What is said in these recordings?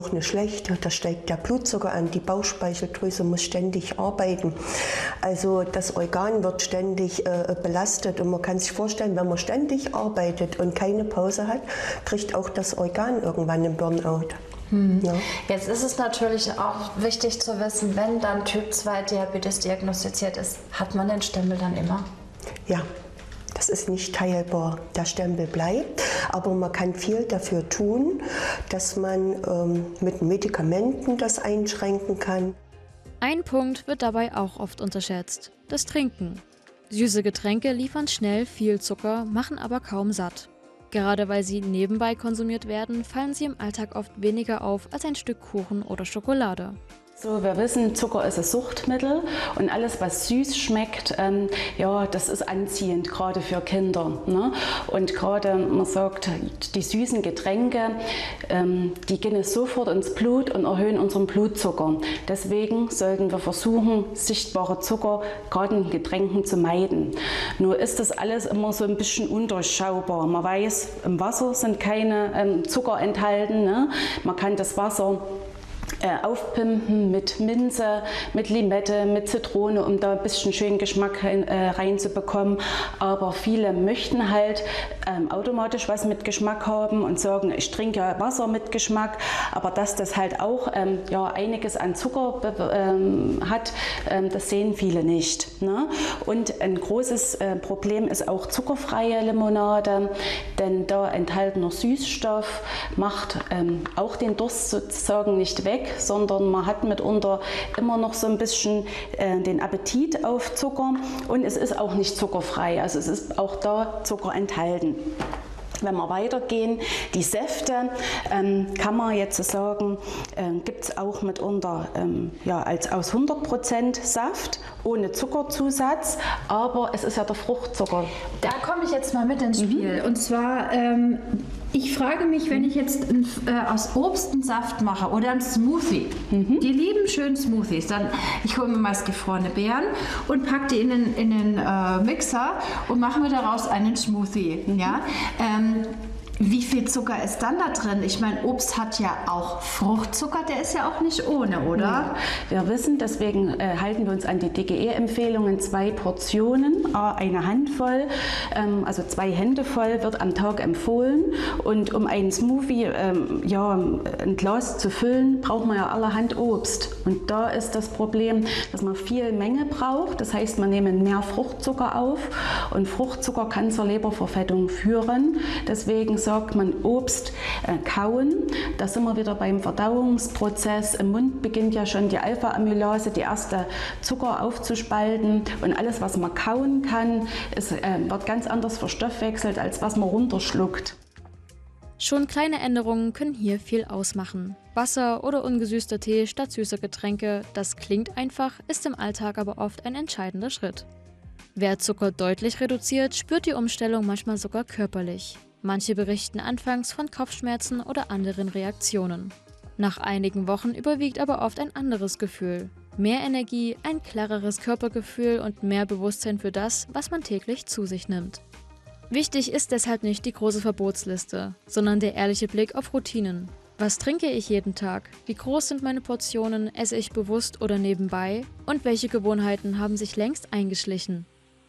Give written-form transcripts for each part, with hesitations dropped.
Eine schlechte, da steigt der Blutzucker an, die Bauchspeicheldrüse muss ständig arbeiten. Also das Organ wird ständig belastet und man kann sich vorstellen, wenn man ständig arbeitet und keine Pause hat, kriegt auch das Organ irgendwann einen Burnout. Ja. Jetzt ist es natürlich auch wichtig zu wissen, wenn dann Typ 2 Diabetes diagnostiziert ist, hat man den Stempel dann immer? Ja. Das ist nicht teilbar. Der Stempel bleibt, aber man kann viel dafür tun, dass man mit Medikamenten das einschränken kann. Ein Punkt wird dabei auch oft unterschätzt: das Trinken. Süße Getränke liefern schnell viel Zucker, machen aber kaum satt. Gerade weil sie nebenbei konsumiert werden, fallen sie im Alltag oft weniger auf als ein Stück Kuchen oder Schokolade. So, wir wissen, Zucker ist ein Suchtmittel und alles, was süß schmeckt, ja, das ist anziehend, gerade für Kinder. Ne? Und gerade, man sagt, die süßen Getränke, die gehen sofort ins Blut und erhöhen unseren Blutzucker. Deswegen sollten wir versuchen, sichtbare Zucker gerade in Getränken zu meiden. Nur ist das alles immer so ein bisschen undurchschaubar. Man weiß, im Wasser sind keine Zucker enthalten. Ne? Man kann das Wasser aufpimpen mit Minze, mit Limette, mit Zitrone, um da ein bisschen schönen Geschmack reinzubekommen. Aber viele möchten halt automatisch was mit Geschmack haben und sagen, ich trinke ja Wasser mit Geschmack, aber dass das halt auch ja, einiges an Zucker hat, das sehen viele nicht. Ne? Und ein großes Problem ist auch zuckerfreie Limonade, denn da enthaltener Süßstoff macht auch den Durst sozusagen nicht weg, sondern man hat mitunter immer noch so ein bisschen den Appetit auf Zucker und es ist auch nicht zuckerfrei, also es ist auch da Zucker enthalten. Wenn wir weitergehen, die Säfte, kann man jetzt sagen, gibt es auch mitunter ja, aus 100% Saft, ohne Zuckerzusatz, aber es ist ja der Fruchtzucker. Da komme ich jetzt mal mit ins Spiel. Und zwar, ich frage mich, wenn ich jetzt aus Obst einen Saft mache oder einen Smoothie, die lieben schön Smoothies, dann ich hole mir meist gefrorene Beeren und packe die in den Mixer und mache mir daraus einen Smoothie. Ja? Wie viel Zucker ist dann da drin? Ich meine, Obst hat ja auch Fruchtzucker, der ist ja auch nicht ohne, oder? Ja, wir wissen, deswegen halten wir uns an die DGE-Empfehlungen, 2 Portionen, eine Handvoll, also 2 Hände voll wird am Tag empfohlen. Und um einen Smoothie, ja, ein Glas zu füllen, braucht man ja allerhand Obst. Und da ist das Problem, dass man viel Menge braucht. Das heißt, man nimmt mehr Fruchtzucker auf und Fruchtzucker kann zur Leberverfettung führen. Deswegen sagt man Obst kauen. Da sind wir wieder beim Verdauungsprozess. Im Mund beginnt ja schon die Alpha-Amylase, die erste Zucker aufzuspalten. Und alles, was man kauen kann, wird ganz anders verstoffwechselt, als was man runterschluckt. Schon kleine Änderungen können hier viel ausmachen. Wasser oder ungesüßter Tee statt süßer Getränke, das klingt einfach, ist im Alltag aber oft ein entscheidender Schritt. Wer Zucker deutlich reduziert, spürt die Umstellung manchmal sogar körperlich. Manche berichten anfangs von Kopfschmerzen oder anderen Reaktionen. Nach einigen Wochen überwiegt aber oft ein anderes Gefühl. Mehr Energie, ein klareres Körpergefühl und mehr Bewusstsein für das, was man täglich zu sich nimmt. Wichtig ist deshalb nicht die große Verbotsliste, sondern der ehrliche Blick auf Routinen. Was trinke ich jeden Tag? Wie groß sind meine Portionen? Esse ich bewusst oder nebenbei? Und welche Gewohnheiten haben sich längst eingeschlichen?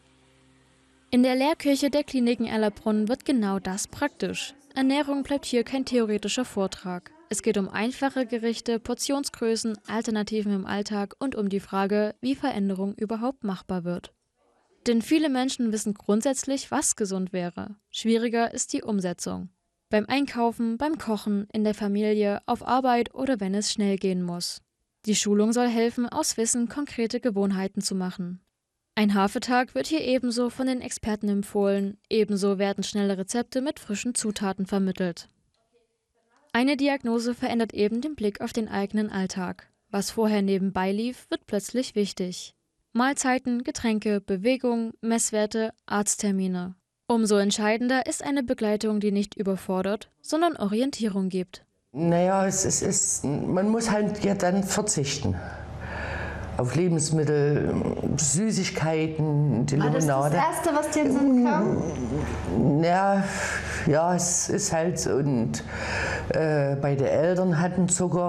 In der Lehrküche der Kliniken Erlabrunn wird genau das praktisch. Ernährung bleibt hier kein theoretischer Vortrag. Es geht um einfache Gerichte, Portionsgrößen, Alternativen im Alltag und um die Frage, wie Veränderung überhaupt machbar wird. Denn viele Menschen wissen grundsätzlich, was gesund wäre. Schwieriger ist die Umsetzung. Beim Einkaufen, beim Kochen, in der Familie, auf Arbeit oder wenn es schnell gehen muss. Die Schulung soll helfen, aus Wissen konkrete Gewohnheiten zu machen. Ein Hafetag wird hier ebenso von den Experten empfohlen, ebenso werden schnelle Rezepte mit frischen Zutaten vermittelt. Eine Diagnose verändert eben den Blick auf den eigenen Alltag. Was vorher nebenbei lief, wird plötzlich wichtig. Mahlzeiten, Getränke, Bewegung, Messwerte, Arzttermine. Umso entscheidender ist eine Begleitung, die nicht überfordert, sondern Orientierung gibt. Naja, man muss halt ja dann verzichten. Auf Lebensmittel, Süßigkeiten, die Limonade. War das Erste, was dir in den Sinn kam? Ja, es ist halt so. Und beide Eltern hatten Zucker.